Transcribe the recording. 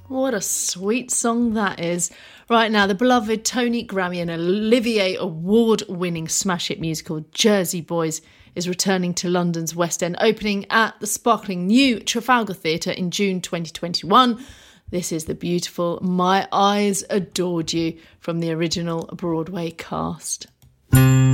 What a sweet song that is. Right now, the beloved Tony Grammy and Olivier Award-winning smash hit musical Jersey Boys is returning to London's West End, opening at the sparkling new Trafalgar Theatre in June 2021. This is the beautiful My Eyes Adored You from the original Broadway cast.